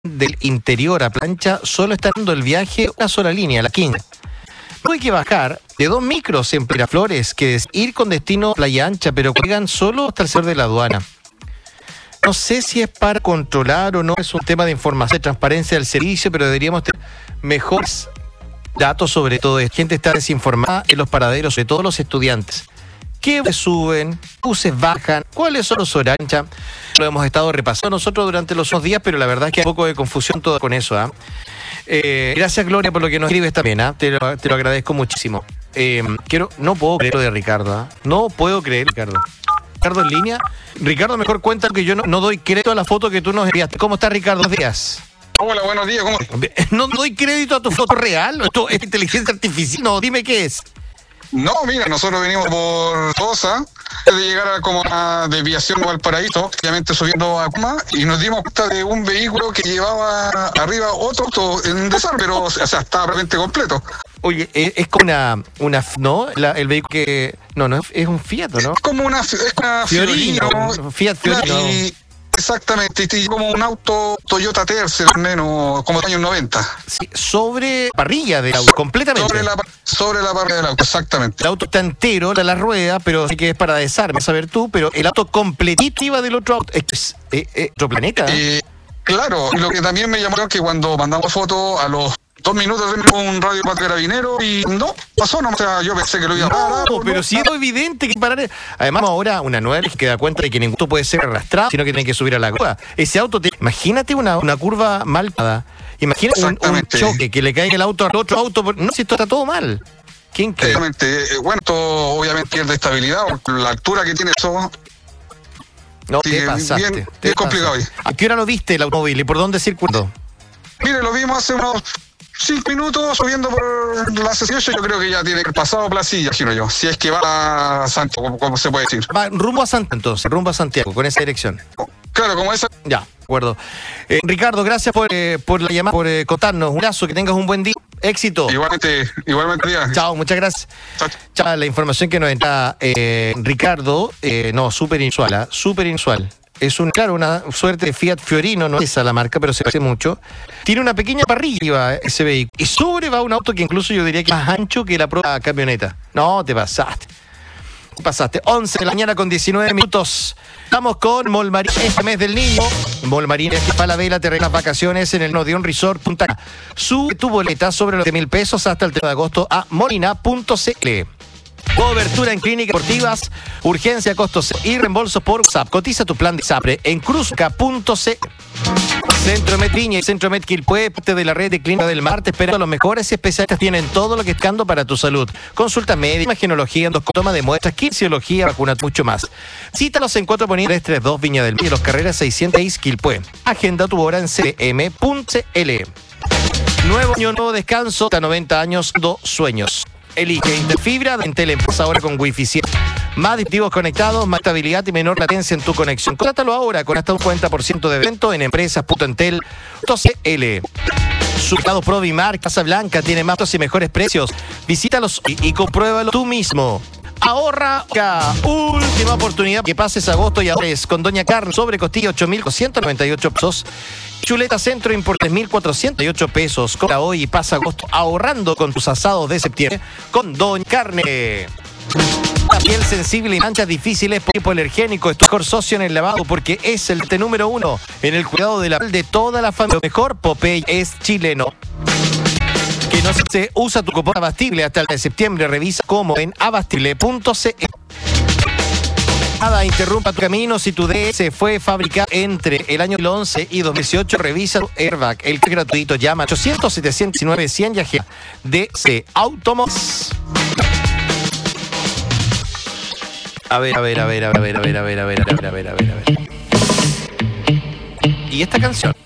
del interior a Plancha solo está dando el viaje una sola línea, la 15. No hay que bajar de 2 micros en Miraflores, que es ir con destino a Playa Ancha, pero llegan solo hasta el sector de la aduana. No sé si es para controlar o no, es un tema de información, de transparencia del servicio, pero deberíamos tener mejores datos sobre todo esto. La gente está desinformada en los paraderos, sobre todo los estudiantes. ¿Qué suben? ¿Buses bajan? ¿Cuáles son los horarios? Lo hemos estado repasando nosotros durante los últimos días, pero la verdad es que hay un poco de confusión todo con eso. Gracias, Gloria, por lo que nos escribes también. Te lo agradezco muchísimo. No puedo creer lo de Ricardo. No puedo creer, Ricardo. Ricardo en línea. Ricardo, mejor cuenta que yo no doy crédito a la foto que tú nos enviaste. ¿Cómo está, Ricardo? Buenos días. Hola, buenos días. ¿Cómo? No doy crédito a tu foto real. Esto es inteligencia artificial. No, dime qué es. No, mira, nosotros venimos por Sosa, de llegar a como a desviación Valparaíso, obviamente subiendo a Cuma, y nos dimos cuenta de un vehículo que llevaba arriba otro auto en desarme, pero estaba realmente completo. Oye, es como una ¿no? El vehículo que... No, es un Fiat, ¿no? Es como una Fiorino. Fiat Fiorino. Exactamente, y como un auto Toyota Tercel, menos como de años 90. Sí, sobre parrilla del auto, completamente. Sobre la parrilla del auto, exactamente. El auto está entero, la rueda, pero sí que es para desarme, saber tú, pero el auto completito iba del otro auto. ¿Es otro planeta? Claro, y lo que también me llamó es que cuando mandamos fotos a los 2 minutos de un radio para carabinero y no pasó, no, o sea, yo pensé que lo iba a parar. No, pero sí es evidente que parar. Además, ahora una nueva ley que da cuenta de que ningún auto puede ser arrastrado, sino que tiene que subir a la curva. Ese auto, imagínate una curva mal parada. Imagínate un choque, que le caiga el auto al otro auto. No, si esto está todo mal. ¿Quién cree? Exactamente. Bueno, esto obviamente pierde estabilidad, porque la altura que tiene eso. No, te pasaste. Es complicado. ¿A qué hora lo viste el automóvil y por dónde circuló? Mire, lo vimos hace unos 5 minutos subiendo por la 18, yo creo que ya tiene que pasado Placilla, imagino yo. Si es que va a Santiago, ¿cómo se puede decir? Va rumbo a Santiago, entonces, rumbo a Santiago, con esa dirección. Claro, como esa. Ya, de acuerdo. Ricardo, gracias por la llamada, por contarnos. Un abrazo, que tengas un buen día. Éxito. Igualmente día. Chao, muchas gracias. Chao, la información que nos entra Ricardo, súper inusual, súper inusual. Es una suerte de Fiat Fiorino, no es esa la marca, pero se parece mucho. Tiene una pequeña parrilla ese vehículo. Y sobre va un auto que incluso yo diría que es más ancho que la propia camioneta. No, te pasaste. 11 de la mañana con 19 minutos. Estamos con Molmarín este mes del niño. Molmarín es que para la vela te regalas vacaciones en el Odeon Resort Punta Cana. Sube tu boleta sobre los 10.000 pesos hasta el 3 de agosto a molina.cl. Cobertura en clínicas deportivas, urgencia, costos y reembolsos por WhatsApp. Cotiza tu plan de SAPRE en cruzca.c. Centromed Viña y Centromed Quilpué, parte de la red de clínica del mar, te esperan. Los mejores especialistas tienen todo lo que buscando para tu salud. Consulta médica, imagenología, toma de muestras, quinesiología, vacunas, mucho más. Cítalos en 4 Poniente 332 Viña del Mar y Los Carreras 606 Quilpué. Agenda tu hora en cm.cl. Nuevo año, nuevo descanso, hasta 90 años, 2 sueños. Elige Interfibra de Entel Empresa ahora con Wi-Fi 7. Más dispositivos conectados, más estabilidad y menor latencia en tu conexión. Contrátalo ahora con hasta un 40% de descuento en empresas.entel.cl. Supermercado Provimar Casablanca tiene más y mejores precios. Visítalos y compruébalo tú mismo. Ahorra, última oportunidad que pases agosto y ahorres con Doña Carne sobre costilla 8.198 pesos. Chuleta Centro Import 3.408 pesos. Compra hoy y pasa agosto ahorrando con tus asados de septiembre con Doña Carne. La piel sensible y manchas difíciles por hipoalergénico es tu mejor socio en el lavado porque es el número 1 en el cuidado de la piel de toda la familia. Lo mejor, Popeye es chileno. Que no se usa tu cupón Abastible hasta el de septiembre. Revisa cómo en abastible.cl. Nada interrumpa tu camino si tu DS fue fabricado entre el año 2011 y 2018. Revisa tu airbag. El que es gratuito. Llama 800-719-100 y agenda DC Automos. A ver. ¿Y esta canción?